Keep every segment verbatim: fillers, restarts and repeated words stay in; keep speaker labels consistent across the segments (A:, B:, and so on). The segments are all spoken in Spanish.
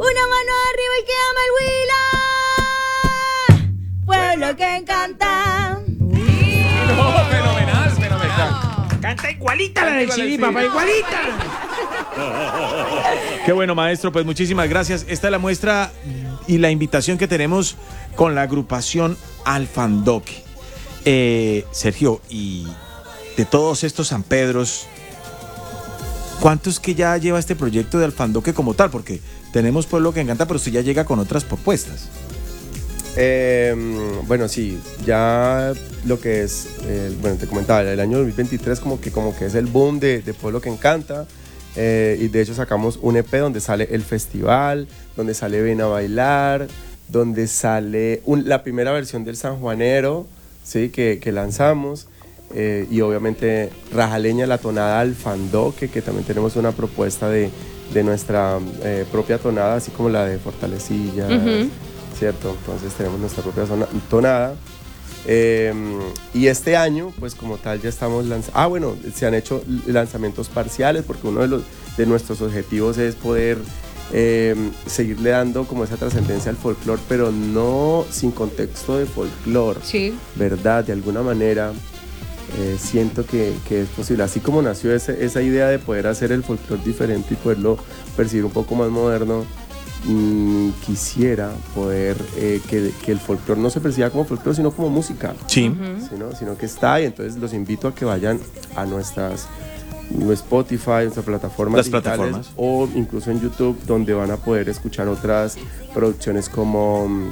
A: Una mano arriba y que ama el Huila. Pueblo que encanta.
B: No, fenomenal, fenomenal.
C: Canta igualita la del C D, papá, igualita.
D: Qué bueno, maestro, pues muchísimas gracias. Esta es la muestra y la invitación que tenemos con la agrupación Alfandoque. Eh, Sergio, y de todos estos San Pedros, ¿cuántos que ya lleva este proyecto de Alfandoque como tal? Porque tenemos Pueblo que Encanta, pero usted ya llega con otras propuestas.
E: Eh, bueno, sí, ya lo que es, eh, bueno, te comentaba, el año dos mil veintitrés como que, como que es el boom de, de Pueblo que Encanta, eh, y de hecho sacamos un E P donde sale el festival, donde sale Ven a Bailar, donde sale un, la primera versión del Sanjuanero, ¿sí? que, que lanzamos, eh, y obviamente Rajaleña, la tonada Alfandoque, que también tenemos una propuesta de, de nuestra eh, propia tonada, así como la de Fortalecilla. Uh-huh. ¿Cierto? Entonces tenemos nuestra propia zona, tonada. Eh, y este año, pues como tal, ya estamos lanzando. Ah, bueno, se han hecho lanzamientos parciales porque uno de, los, de nuestros objetivos es poder eh, seguirle dando como esa trascendencia al folclore, pero no sin contexto de folclore.
A: Sí.
E: ¿Verdad? De alguna manera eh, siento que, que es posible. Así como nació ese, esa idea de poder hacer el folclore diferente y poderlo percibir un poco más moderno. Mm, quisiera poder eh, que, que el folclore no se perciba como folclore, sino como música.
D: Sí.
E: Uh-huh. sino, sino que está ahí. Entonces los invito a que vayan a nuestras Spotify, nuestras plataformas
D: Las
E: digitales,
D: plataformas.
E: o incluso en YouTube, donde van a poder escuchar otras producciones como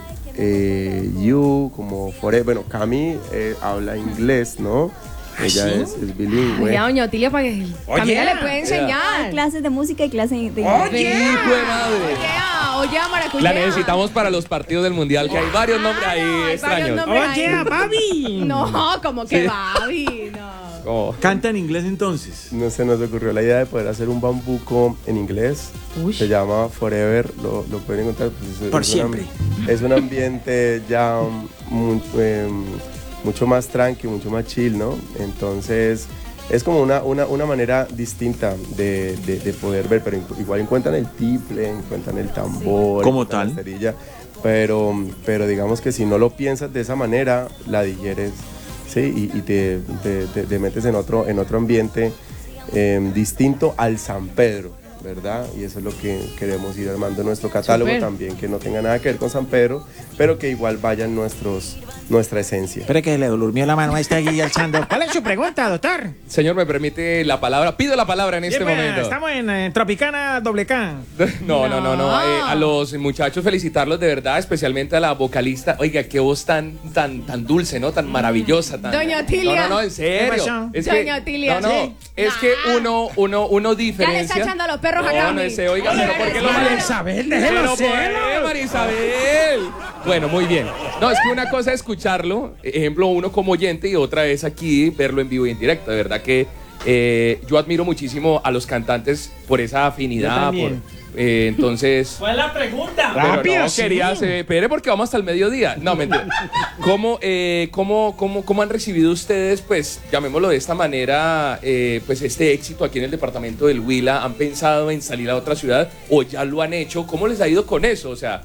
E: eh, You, como Forever. Bueno, Cami eh, habla inglés, ¿no? Ella
A: ¿Sí?
E: es, es bilingüe.
A: Ya, doña Otilia, para que Camila le puede enseñar.
F: Hay clases de música y clases de inglés.
B: ¡Oye! ¡Hijo de madre!
A: Oye, maracuyá.
B: La necesitamos para los partidos del Mundial, que hay varios nombres ahí
A: hay
B: extraños.
A: varios nombres
C: Oye,
A: ahí.
C: Babi.
A: No, como que
B: Sí.
A: Babi, no.
E: Oh.
D: ¿Canta en inglés entonces?
E: No se nos ocurrió la idea de poder hacer un bambuco en inglés.
A: Uy.
E: Se llama Forever, lo, lo pueden encontrar. Pues, es,
D: Por
E: es
D: siempre.
E: Un, es un ambiente ya muy, eh, mucho más tranqui, mucho más chill, ¿no? Entonces es como una, una, una manera distinta de, de, de poder ver, pero igual encuentran el tiple, encuentran el tambor,
D: como
E: encuentran
D: tal.
E: la cerilla, pero, pero digamos que si no lo piensas de esa manera, la digieres. Sí, y, y te, te, te, te metes en otro, en otro ambiente eh, distinto al San Pedro, ¿verdad? Y eso es lo que queremos ir armando en nuestro catálogo. Super. También, que no tenga nada que ver con San Pedro, pero que igual vayan nuestros, nuestra esencia.
D: Espere que le durmió la mano a este aquí alzando.
C: ¿Cuál es su pregunta, doctor?
B: Señor, me permite la palabra. Pido la palabra en este
C: Bien, pues,
B: momento.
C: Estamos en eh, Tropicana doble K.
B: No, no, no, no. Eh, a los muchachos felicitarlos de verdad, especialmente a la vocalista. Oiga, qué voz tan, tan, tan dulce, ¿no? Tan maravillosa. Tan...
A: Doña Otilia.
B: No, no, no, en serio. Es
A: Doña
B: que,
A: Otilia.
B: No, no.
A: Sí.
B: Es
A: Nah.
B: que uno, uno, uno diferencia.
A: Ya le está echando a los perros
B: no,
A: acá.
B: No, ese, oiga, pero ¿por qué lo
C: María Isabel,
B: Pero
C: déjelo
B: ¿por qué, María Isabel? Bueno, muy bien. No, es que una cosa es escucharlo, ejemplo, uno como oyente, y otra es aquí verlo en vivo y en directo. De verdad que eh, yo admiro muchísimo a los cantantes por esa afinidad. Por, eh, entonces.
G: ¿Cuál es la pregunta?
B: Pero
C: Rápido,
B: no
C: sí.
B: quería, se, espere porque vamos hasta el mediodía. No, mentira. ¿Cómo, eh, cómo, cómo, ¿Cómo han recibido ustedes, pues, llamémoslo de esta manera, eh, pues este éxito aquí en el departamento del Huila? ¿Han pensado en salir a otra ciudad o ya lo han hecho? ¿Cómo les ha ido con eso? O sea.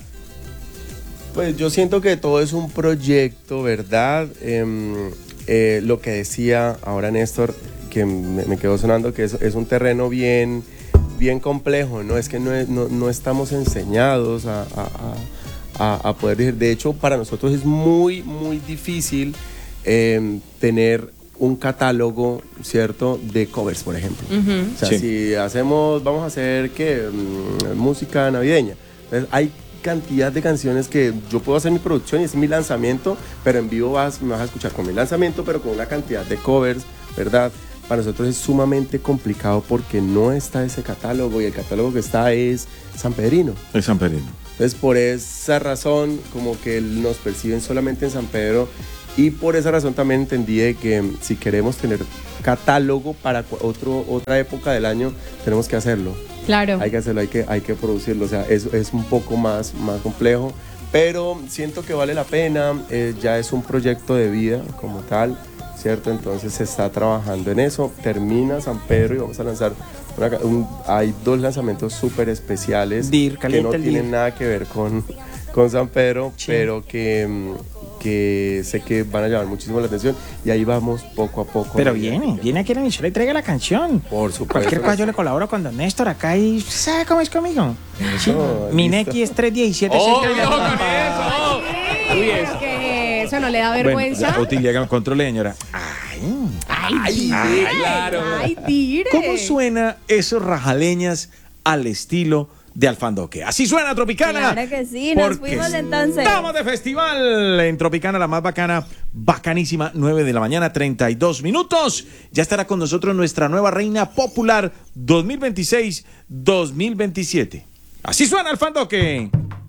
E: Pues yo siento que todo es un proyecto, ¿verdad? Eh, eh, lo que decía ahora Néstor, que me, me quedó sonando, que es, es un terreno bien, bien complejo, ¿no? Es que no, es, no, no estamos enseñados a, a, a, a poder decir. De hecho, para nosotros es muy, muy difícil eh, tener un catálogo, ¿cierto? De covers, por ejemplo. Uh-huh. O sea, sí. Si hacemos, vamos a hacer, ¿qué? Mm, música navideña. Entonces, hay cantidad de canciones que yo puedo hacer mi producción y es mi lanzamiento, pero en vivo vas, me vas a escuchar con mi lanzamiento, pero con una cantidad de covers, ¿verdad? Para nosotros es sumamente complicado porque no está ese catálogo, y el catálogo que está es sanpedrino.
D: Es sanpedrino.
E: Entonces, por esa razón, como que nos perciben solamente en San Pedro, y por esa razón también entendí de que si queremos tener catálogo para otro, otra época del año, tenemos que hacerlo.
A: Claro.
E: Hay que hacerlo, hay que, hay que producirlo, o sea, es, es un poco más, más complejo, pero siento que vale la pena, eh, ya es un proyecto de vida como tal, ¿cierto? Entonces se está trabajando en eso, termina San Pedro y vamos a lanzar una ca- un- hay dos lanzamientos súper especiales
C: Dir,
E: que
C: calienta
E: no
C: el
E: tienen
C: dir.
E: nada que ver con, con San Pedro,
C: Sí.
E: pero que, mm, que sé que van a llamar muchísimo la atención y ahí vamos poco a poco.
C: Pero
E: a medida
C: viene,
E: que-
C: viene aquí a la emisora y traiga la canción.
E: Por supuesto
C: Cualquier
E: que
C: cosa yo
E: sí.
C: le colaboro con Don Néstor acá y ¿sabe cómo es conmigo? Sí. Mi
E: listo.
C: Nequi es tres diecisiete.
B: ¡Oh,
C: seis
B: no,
C: treinta.
B: con eso! Uy, es-
A: Pero que eso no le da
D: Bueno,
A: vergüenza.
D: ya, Otilia, controle, señora.
B: Ay, sí, claro.
A: Ay, dire.
D: ¿Cómo suena esos rajaleñas al estilo de Alfandoque? Así suena Tropicana.
F: Claro que sí, nos
D: porque
F: fuimos entonces.
D: Estamos de festival en Tropicana, la más bacana, bacanísima, nueve de la mañana, treinta y dos minutos. Ya estará con nosotros nuestra nueva reina popular dos mil veintiséis dos mil veintisiete. Así suena Alfandoque.